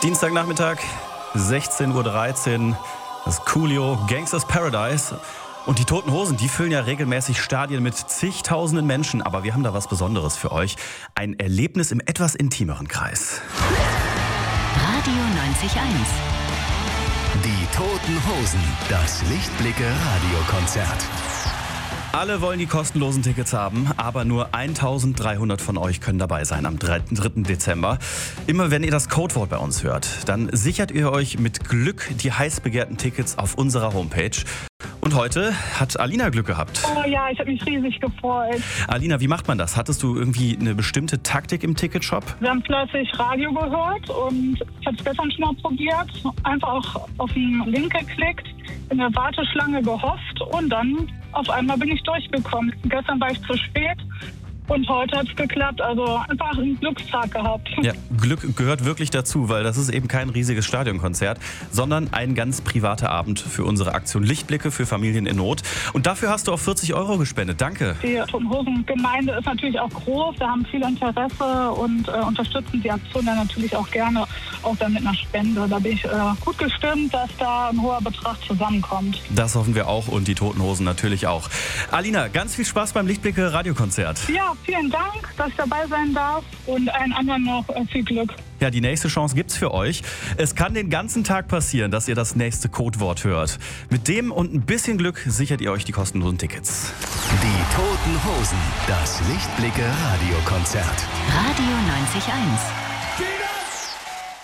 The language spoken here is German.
Dienstagnachmittag, 16:13 Uhr, das Coolio Gangsters Paradise. Und die Toten Hosen, die füllen ja regelmäßig Stadien mit zigtausenden Menschen. Aber wir haben da was Besonderes für euch. Ein Erlebnis im etwas intimeren Kreis. Radio 90.1. Die Toten Hosen, das Lichtblicke-Radiokonzert. Alle wollen die kostenlosen Tickets haben, aber nur 1300 von euch können dabei sein am 3. Dezember. Immer wenn ihr das Codewort bei uns hört, dann sichert ihr euch mit Glück die heiß begehrten Tickets auf unserer Homepage. Und heute hat Alina Glück gehabt. Oh ja, ich habe mich riesig gefreut. Alina, wie macht man das? Hattest du irgendwie eine bestimmte Taktik im Ticketshop? Wir haben plötzlich Radio gehört und ich habe es gestern schon mal probiert. Einfach auf den Link geklickt, in der Warteschlange gehofft und dann auf einmal bin ich durchgekommen. Gestern war ich zu spät. Und heute hat es geklappt, also einfach einen Glückstag gehabt. Ja, Glück gehört wirklich dazu, weil das ist eben kein riesiges Stadionkonzert, sondern ein ganz privater Abend für unsere Aktion Lichtblicke für Familien in Not. Und dafür hast du auch 40 € gespendet. Danke. Die Toten Hosen Gemeinde ist natürlich auch groß, wir haben viel Interesse und unterstützen die Aktion dann natürlich auch gerne, auch dann mit einer Spende. Da bin ich gut gestimmt, dass da ein hoher Betrag zusammenkommt. Das hoffen wir auch und die Toten Hosen natürlich auch. Alina, ganz viel Spaß beim Lichtblicke Radiokonzert. Ja, vielen Dank, dass ich dabei sein darf und allen anderen noch viel Glück. Ja, die nächste Chance gibt's für euch. Es kann den ganzen Tag passieren, dass ihr das nächste Codewort hört. Mit dem und ein bisschen Glück sichert ihr euch die kostenlosen Tickets. Die Toten Hosen, das Lichtblicke-Radiokonzert. Radio 90.1.